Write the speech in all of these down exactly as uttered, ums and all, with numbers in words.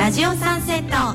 ラジオサンセット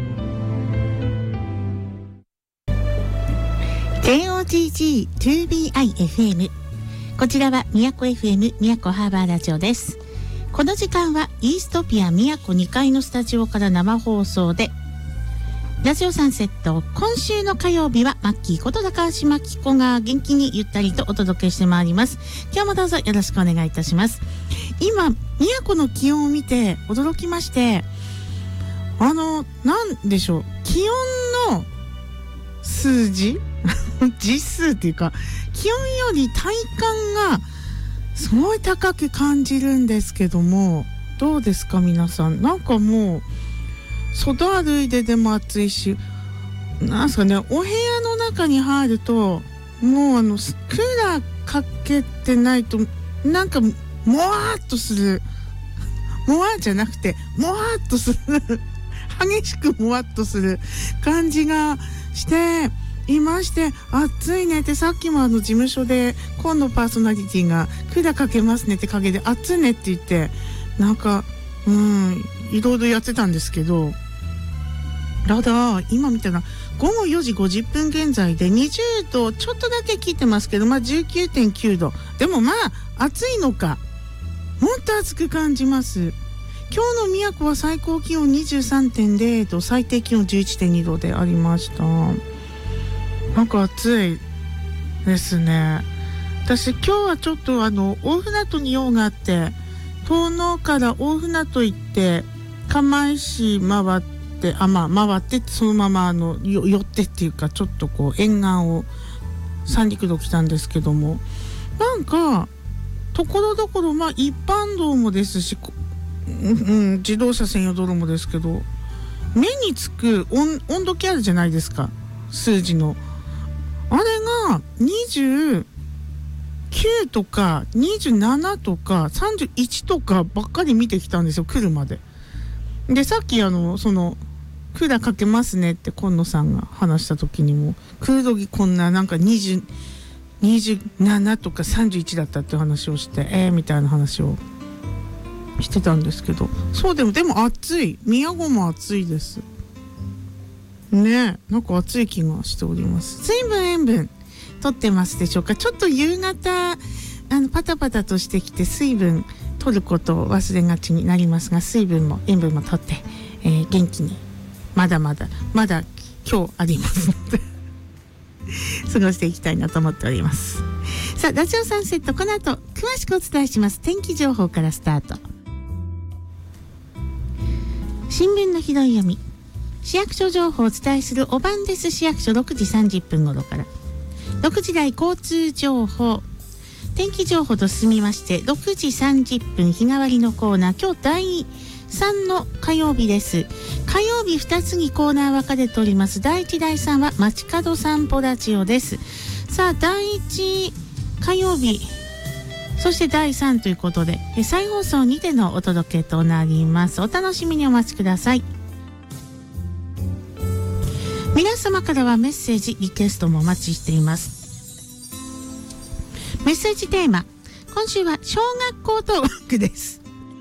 ジェイオージージー ツービーアイエフエム、 こちらは宮古 エフエム 宮古ハーバーラジオです。この時間はイーストピア宮古にかいのスタジオから生放送でラジオサンセット、今週の火曜日はマッキーこと高橋真紀子が元気にゆったりとお届けしてまいります。今日もどうぞよろしくお願いいたします。今宮古の気温を見て驚きまして、あのなんでしょう、気温の数字実数っていうか気温より体感がすごい高く感じるんですけども、どうですか皆さん。なんかもう外歩いてでも暑いし、なんすかね、お部屋の中に入るともうあのクーラーかけてないとなんかもわーっとする、もわーじゃなくてもわーっとする激しくもわっとする感じがしていまして、暑いねって、さっきもあの事務所で今度パーソナリティがクーラーかけますねって陰で暑いねって言ってなんかうんいろいろやってたんですけど、ただ今見たらごごよじごじゅっぷん現在でにじゅうどちょっとだけ切ってますけど、まあ じゅうきゅうてんきゅうどでもまあ暑いのか、もっと暑く感じます。今日の宮古は最高気温 にじゅうさんてんぜろ 度、最低気温 じゅういちてんに 度でありました。なんか暑いですね。私今日はちょっとあの大船渡に用があって、遠野から大船渡行って釜石回ってあまあ回ってそのままあの寄ってっていうかちょっとこう沿岸を三陸道来たんですけども、なんかところどころまあ一般道もですし、うん、自動車専用道路もですけど、目につく 温, 温度計あるじゃないですか、数字のあれがにじゅうきゅうとかにじゅうななとかさんじゅういちとかばっかり見てきたんですよ、来るまで。でさっきあのそのクーラーかけますねって今野さんが話した時にも、クードギこんななんかにじゅう、にじゅうななとかさんじゅういちだったって話をしてえーみたいな話をしてたんですけど、そうでもでも暑い、宮古も暑いですね。なんか暑い気がしております。水分塩分取ってますでしょうか。ちょっと夕方あのパタパタとしてきて水分取ることを忘れがちになりますが、水分も塩分も取って、えー、元気にまだまだまだ今日ありますので過ごしていきたいなと思っております。さあラジオサンセット、この後詳しくお伝えします。天気情報からスタート。新聞の拾い読み、市役所情報をお伝えするおばんです市役所ろくじさんじゅっぷん頃から、ろくじ台交通情報、天気情報と進みまして、ろくじさんじゅっぷん日替わりのコーナー、今日だいさんの火曜日です。火曜日ふたつにコーナー分かれております。だいいちだいさんは街角散歩ラジオです。さあだいいち火曜日、そしてだいさんということで再放送にてのお届けとなります。お楽しみにお待ちください。皆様からはメッセージリクエストもお待ちしています。メッセージテーマ、今週は小学校トークです。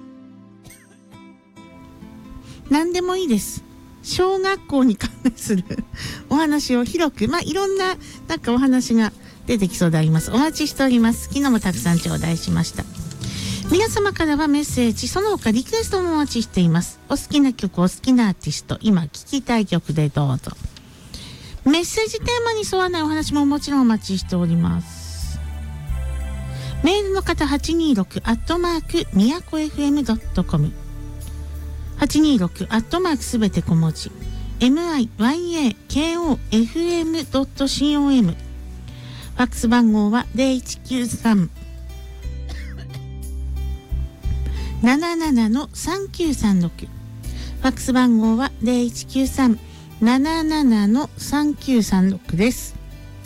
何でもいいです。小学校に関連するお話を広く、まあいろんななんかお話が出てきそうであります。お待ちしております。昨日もたくさん頂戴しました。皆様からはメッセージ、その他リクエストもお待ちしています。お好きな曲、お好きなアーティスト、今聴きたい曲でどうぞ。メッセージテーマに沿わないお話ももちろんお待ちしております。メールの方はちにーろくアットマークみやこ エフエムドットコム、 はちにーろくアットマークすべて小文字 ミヤコ エフエムドットコム、 ファックス番号はゼロいちきゅうさん なななな さんきゅうさんろく、 ファックス番号はゼロいちきゅうさん なななな さんきゅうさんろくです。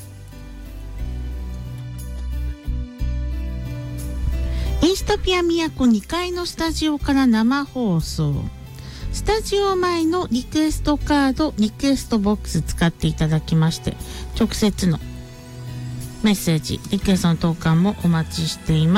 イーストピア宮古にかいのスタジオから生放送。スタジオ前のリクエストカード、リクエストボックス使っていただきまして、直接のメッセージ、リクエストの投函もお待ちしています。